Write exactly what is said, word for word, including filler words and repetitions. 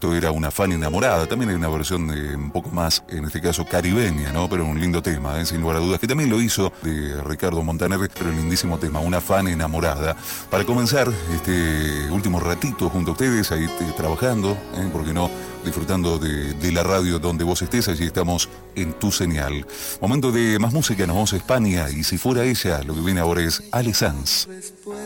esto era Una fan enamorada. También hay una versión de, un poco más, en este caso, caribeña, ¿no? Pero un lindo tema, ¿eh? Sin lugar a dudas, que también lo hizo de Ricardo Montaner, pero lindísimo tema, Una fan enamorada. Para comenzar este último ratito junto a ustedes, ahí te, trabajando, ¿eh? ¿Por qué no? Disfrutando de, de la radio donde vos estés, allí estamos en tu señal. Momento de más música, nos vamos a España, y si fuera ella, lo que viene ahora es Ale Sanz.